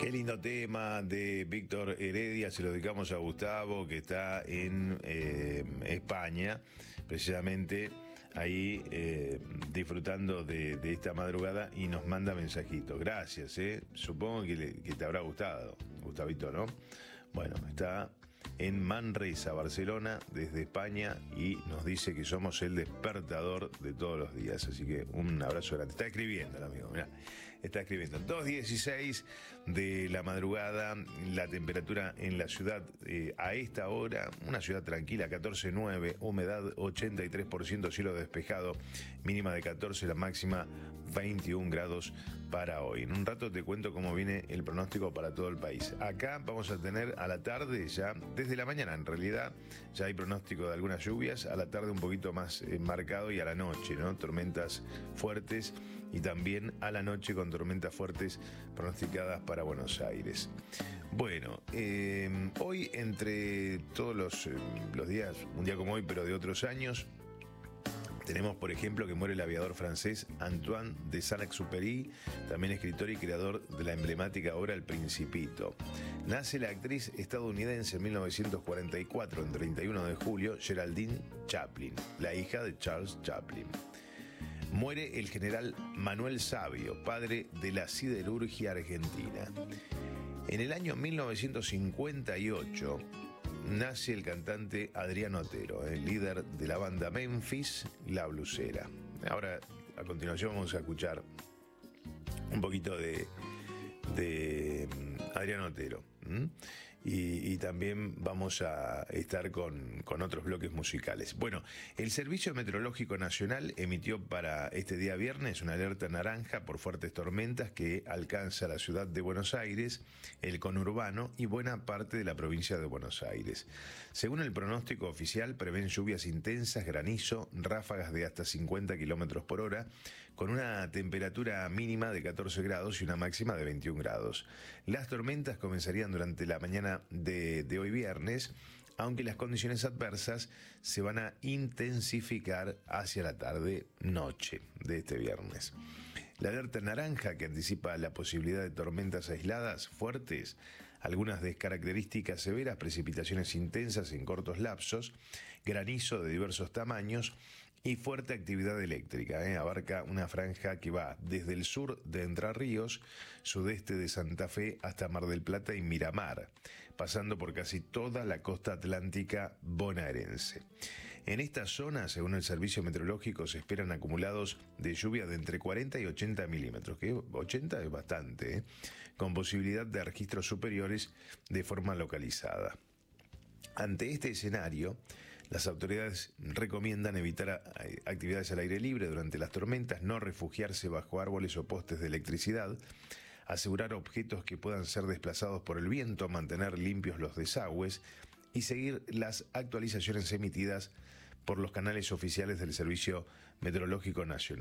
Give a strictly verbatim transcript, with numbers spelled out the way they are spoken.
Qué lindo tema de Víctor Heredia, se lo dedicamos a Gustavo, que está en eh, España, precisamente ahí eh, disfrutando de, de esta madrugada y nos manda mensajitos. Gracias, eh. Supongo que, le, que te habrá gustado, Gustavito, ¿no? Bueno, está en Manresa, Barcelona, desde España, y nos dice que somos el despertador de todos los días. Así que un abrazo grande. Está escribiendo el amigo, mirá. Está escribiendo. dos dieciséis de la madrugada, la temperatura en la ciudad eh, a esta hora, una ciudad tranquila, catorce nueve, humedad ochenta y tres por ciento, cielo despejado, mínima de catorce, la máxima veintiún grados para hoy. En un rato te cuento cómo viene el pronóstico para todo el país. Acá vamos a tener a la tarde ya, desde la mañana en realidad, ya hay pronóstico de algunas lluvias, a la tarde un poquito más eh, marcado y a la noche, ¿no? Tormentas fuertes y también a la noche con tormentas fuertes pronosticadas para Buenos Aires. Bueno, eh, hoy entre todos los, eh, los días, un día como hoy pero de otros años, tenemos, por ejemplo, que muere el aviador francés Antoine de Saint-Exupéry, también escritor y creador de la emblemática obra El Principito. Nace la actriz estadounidense en mil novecientos cuarenta y cuatro, en treinta y uno de julio, Geraldine Chaplin, la hija de Charles Chaplin. Muere el general Manuel Savio, padre de la siderurgia argentina. En el año mil novecientos cincuenta y ocho, nace el cantante Adrián Otero, el líder de la banda Memphis, La Blusera. Ahora, a continuación, vamos a escuchar un poquito de, de Adrián Otero. ¿Mm? Y, y también vamos a estar con, con otros bloques musicales. Bueno, el Servicio Meteorológico Nacional emitió para este día viernes una alerta naranja por fuertes tormentas que alcanza la ciudad de Buenos Aires, el conurbano y buena parte de la provincia de Buenos Aires. Según el pronóstico oficial, prevén lluvias intensas, granizo, ráfagas de hasta cincuenta kilómetros por hora, con una temperatura mínima de catorce grados y una máxima de veintiún grados. Las tormentas comenzarían durante la mañana de, de hoy viernes, aunque las condiciones adversas se van a intensificar hacia la tarde-noche de este viernes. La alerta naranja, que anticipa la posibilidad de tormentas aisladas fuertes, algunas de características severas, precipitaciones intensas en cortos lapsos, granizo de diversos tamaños y fuerte actividad eléctrica. ¿eh? Abarca una franja que va desde el sur de Entre Ríos, sudeste de Santa Fe, hasta Mar del Plata y Miramar, pasando por casi toda la costa atlántica bonaerense. En esta zona, según el Servicio Meteorológico, se esperan acumulados de lluvia de entre cuarenta y ochenta milímetros, que ochenta es bastante, ¿eh? con posibilidad de registros superiores de forma localizada. Ante este escenario, las autoridades recomiendan evitar actividades al aire libre durante las tormentas, no refugiarse bajo árboles o postes de electricidad, asegurar objetos que puedan ser desplazados por el viento, mantener limpios los desagües y seguir las actualizaciones emitidas por los canales oficiales del Servicio Meteorológico Nacional.